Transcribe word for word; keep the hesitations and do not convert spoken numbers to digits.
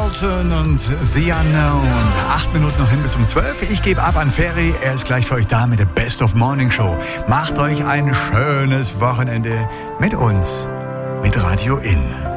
Dalton und The Unknown. Acht Minuten noch hin bis um zwölf. Ich gebe ab an Ferry. Er ist gleich für euch da mit der Best of Morning Show. Macht euch ein schönes Wochenende mit uns, mit Radio In.